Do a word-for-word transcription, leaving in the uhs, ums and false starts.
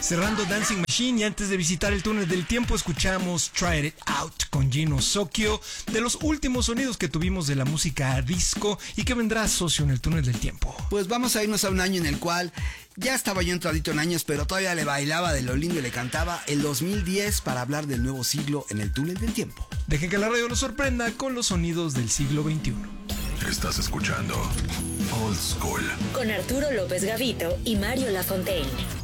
Cerrando Dancing Machine, y antes de visitar el túnel del tiempo, escuchamos Try It Out con Gino Socchio, de los últimos sonidos que tuvimos de la música disco y que vendrá, socio, en el túnel del tiempo. Pues vamos a irnos a un año en el cual ya estaba yo entradito en años, pero todavía le bailaba de lo lindo y le cantaba, el dos mil diez, para hablar del nuevo siglo en el túnel del tiempo. Dejen que la radio los sorprenda con los sonidos del siglo veintiuno. Estás escuchando Old School con Arturo López Gavito y Mario Lafontaine.